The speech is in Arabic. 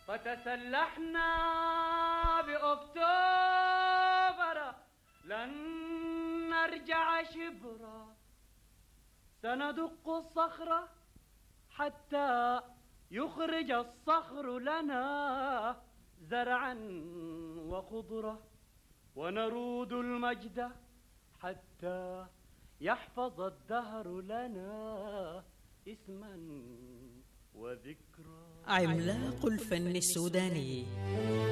فتسلحنا بأكتوبر لن نرجع شبرا، سندق الصخرة حتى يخرج الصخر لنا زرعا وخضرة، ونرود المجد حتى يحفظ الدهر لنا اسما وذكرى. عملاق الفن السوداني